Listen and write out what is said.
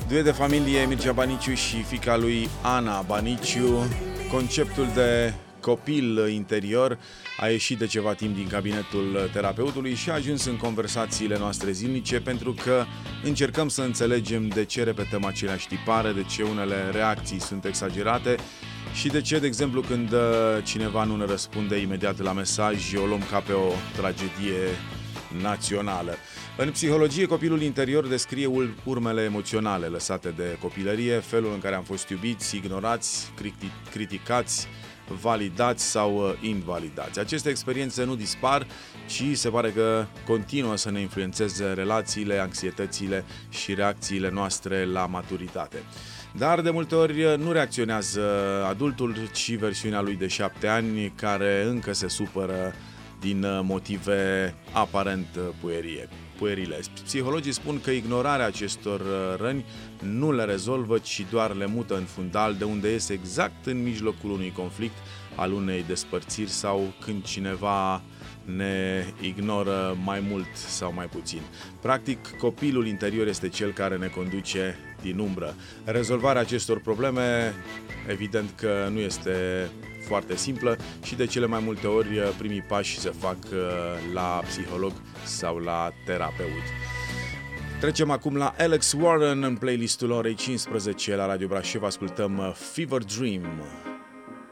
Duet de familie, Mircea Baniciu și fiica lui Ana Baniciu. Conceptul de copil interior a ieșit de ceva timp din cabinetul terapeutului și a ajuns în conversațiile noastre zilnice, pentru că încercăm să înțelegem de ce repetăm aceleași tipare, de ce unele reacții sunt exagerate și de ce, de exemplu, când cineva nu ne răspunde imediat la mesaj, o luăm ca pe o tragedie națională. În psihologie, copilul interior descrie urmele emoționale lăsate de copilărie, felul în care am fost iubiți, ignorați, criticați, validați sau invalidați. Aceste experiențe nu dispar, ci se pare că continuă să ne influențeze relațiile, anxietățile și reacțiile noastre la maturitate. Dar de multe ori nu reacționează adultul, ci versiunea lui de 7 ani, care încă se supără din motive aparent puerile. Psihologii spun că ignorarea acestor răni nu le rezolvă, ci doar le mută în fundal, de unde iese exact în mijlocul unui conflict, al unei despărțiri sau când cineva ne ignoră mai mult sau mai puțin. Practic, copilul interior este cel care ne conduce din umbră. Rezolvarea acestor probleme, evident că nu este foarte simplă și de cele mai multe ori primii pași se fac la psiholog sau la terapeut. Trecem acum la Alex Warren în playlistul orei 15 la Radio Brașov. Ascultăm Fever Dream.